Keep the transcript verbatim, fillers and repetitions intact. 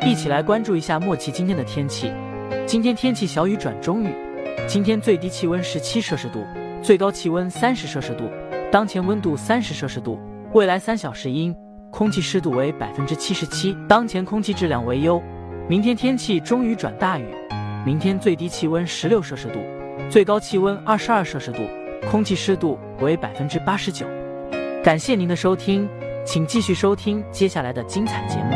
一起来关注一下莫奇今天的天气。今天天气小雨转中雨，今天最低气温十七摄氏度，最高气温三十摄氏度，当前温度三十摄氏度，未来三小时阴，空气湿度为百分之七十七，当前空气质量为优。明天天气中雨转大雨，明天最低气温十六摄氏度，最高气温二十二摄氏度，空气湿度为百分之八十九。感谢您的收听，请继续收听接下来的精彩节目。